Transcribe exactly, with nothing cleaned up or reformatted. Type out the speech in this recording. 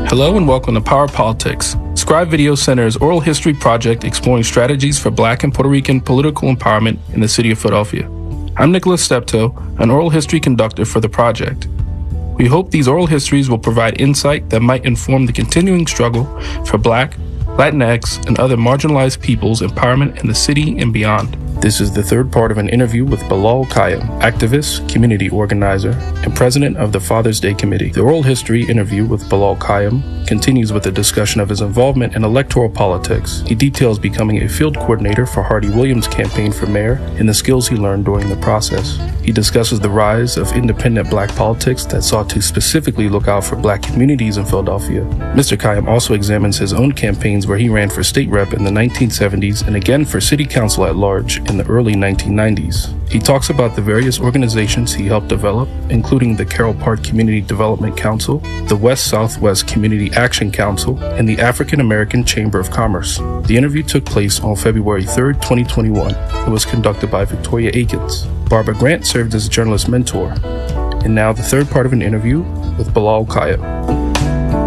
Hello and welcome to Power Politics, Scribe Video Center's oral history project exploring strategies for Black and Puerto Rican political empowerment in the city of Philadelphia. I'm Nicholas Steptoe, an oral history conductor for the project. We hope these oral histories will provide insight that might inform the continuing struggle for Black, Latinx, and other marginalized peoples' empowerment in the city and beyond. This is the third part of an interview with Bilal Qayyum, activist, community organizer, and president of the Father's Day Committee. The oral history interview with Bilal Qayyum continues with a discussion of his involvement in electoral politics. He details becoming a field coordinator for Hardy Williams' campaign for mayor and the skills he learned during the process. He discusses the rise of independent Black politics that sought to specifically look out for Black communities in Philadelphia. Mister Qayyum also examines his own campaigns where he ran for state rep in the nineteen seventies and again for city council at large in the early nineteen nineties. He talks about the various organizations he helped develop, including the Carroll Park Community Development Council, the West Southwest Community Action Council, and the African American Chamber of Commerce. The interview took place on February third, twenty twenty-one. It was conducted by Victoria Akins. Barbara Grant served as a journalist mentor. And now the third part of an interview with Bilal Qayyum.